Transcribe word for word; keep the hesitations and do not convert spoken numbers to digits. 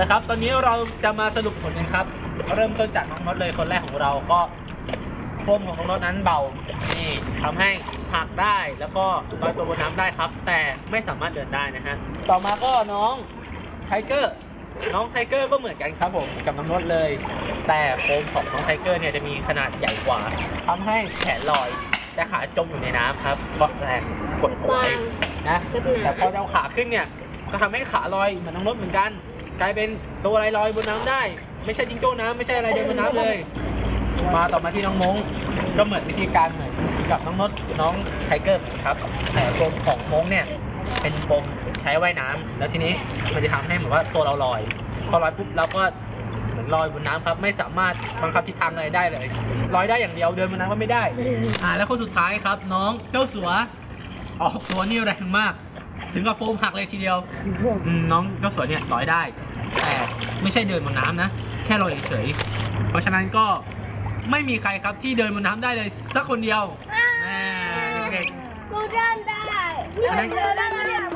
ละครับตอนนี้เราจะมาสรุปผลกันครับเริ่มต้นจากน้องน็อตเลยคนแรกของเราก็โฟมของน้องน็อตนั้นเบานี่ทำให้หักได้แล้วก็ลอยตัวบนน้ำได้ครับแต่ไม่สามารถเดินได้นะฮะต่อมาก็น้องไทเกอร์น้องไทเกอร์ก็เหมือนกันครับผมกับน้องน็อตเลยแต่โฟมของน้องไทเกอร์เนี่ยจะมีขนาดใหญ่กว่าทำให้แขนลอยแต่ขาจมอยู่ในน้ำครับเพราะแรงกดเอาไว้นะแต่พอเอาขาขึ้นเนี่ยก็ทำให้ขาลอยเหมือนน้องน็อตเหมือนกันกลายเป็นตัวอะไรลอยบนน้ำได้ไม่ใช่จิงโจ้น้ำไม่ใช่อะไรเดินบนน้ำเลยมาต่อมาที่น้องมงก็เหมือนวิธีการเหมือนกับน้องน็อตน้องไทเกอร์ครับแต่โฟมของมงเนี่ยเป็นโฟมใช้ว่ายน้ำแล้วทีนี้มันจะทำให้เหมือนว่าตัวเราลอยพอลอยปุ๊บเราก็เหมือนลอยบนน้ำครับไม่สามารถบังคับทิศทางอะไรได้เลยลอยได้อย่างเดียวเดินบนน้ำก็ไม่ได้อ่าแล้วคนสุดท้ายครับน้องเจ้าสัวออกตัวนี่แรงมากถึงกับโฟมหักเลยทีเดียวน้องเจ้าสัวเนี่ยลอยได้แต่ไม่ใช่เดินบนน้ำนะแค่ลอยเฉยๆเพราะฉะนั้นก็ไม่มีใครครับที่เดินบนน้ำได้เลยสักคนเดียวแม่เด็กกูเดินได้เดินได้